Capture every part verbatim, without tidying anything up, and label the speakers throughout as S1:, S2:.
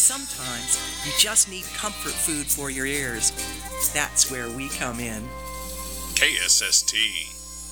S1: Sometimes you just need comfort food for your ears. That's where we come in.
S2: K S S T.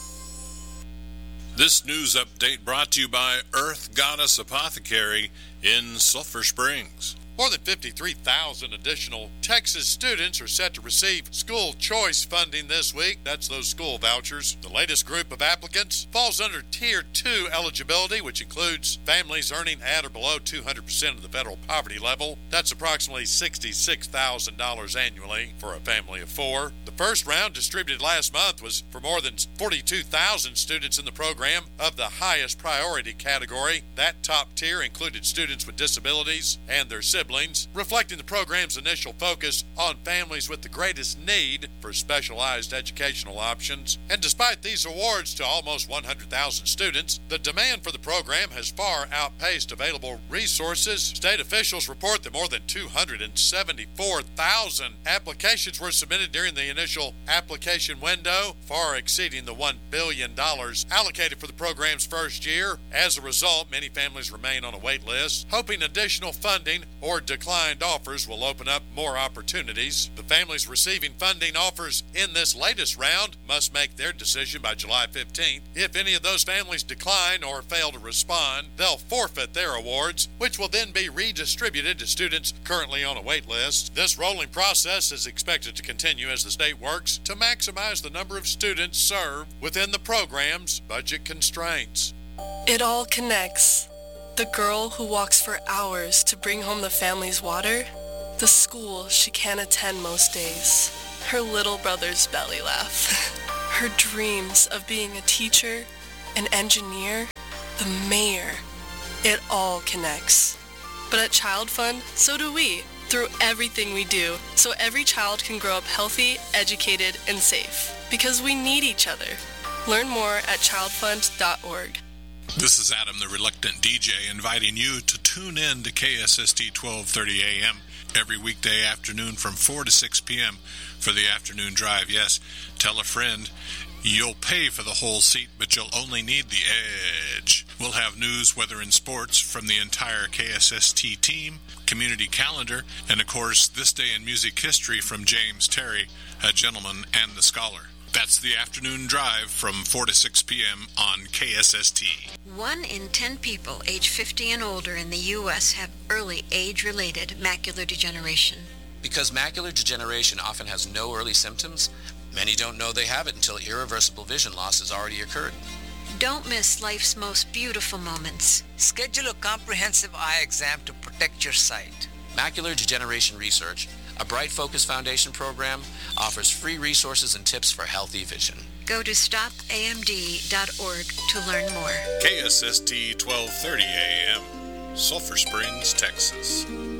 S2: This news update brought to you by Earth Goddess Apothecary in Sulphur Springs.
S3: More than fifty-three thousand additional Texas students are set to receive school choice funding this week. That's those school vouchers. The latest group of applicants falls under Tier two eligibility, which includes families earning at or below two hundred percent of the federal poverty level. That's approximately sixty-six thousand dollars annually for a family of four. The first round, distributed last month, was for more than forty-two thousand students in the program of the highest priority category. That top tier included students with disabilities and their siblings, reflecting the program's initial focus on families with the greatest need for specialized educational options. And despite these awards to almost one hundred thousand students, the demand for the program has far outpaced available resources. State officials report that more than two hundred seventy-four thousand applications were submitted during the initial application window, far exceeding the one billion dollars allocated for the program's first year. As a result, many families remain on a wait list, hoping additional funding or declined offers will open up more opportunities. The families receiving funding offers in this latest round must make their decision by July fifteenth. If any of those families decline or fail to respond, they'll forfeit their awards, which will then be redistributed to students currently on a wait list. This rolling process is expected to continue as the state works to maximize the number of students served within the program's budget constraints.
S4: It all connects. The girl who walks for hours to bring home the family's water, the school she can't attend most days, her little brother's belly laugh, her dreams of being a teacher, an engineer, the mayor. It all connects. But at Child Fund, so do we, through everything we do, so every child can grow up healthy, educated, and safe. Because we need each other. Learn more at child fund dot org.
S2: This is Adam, the Reluctant D J, inviting you to tune in to K S S T twelve thirty A M every weekday afternoon from four to six p.m. for the afternoon drive. Yes, tell a friend. You'll pay for the whole seat, but you'll only need the edge. We'll have news, weather, and sports from the entire K S S T team, community calendar, and of course, This Day in Music History from James Terry, a gentleman and the scholar. That's the afternoon drive from four to six p.m. on K S S T.
S5: One in ten people age fifty and older in the U S have early age-related macular degeneration.
S6: Because macular degeneration often has no early symptoms, many don't know they have it until irreversible vision loss has already occurred.
S5: Don't miss life's most beautiful moments.
S7: Schedule a comprehensive eye exam to protect your sight.
S6: Macular Degeneration Research, a Bright Focus Foundation program, offers free resources and tips for healthy vision.
S5: Go to stop A M D dot org to learn more.
S2: K S S T twelve thirty A M, Sulphur Springs, Texas.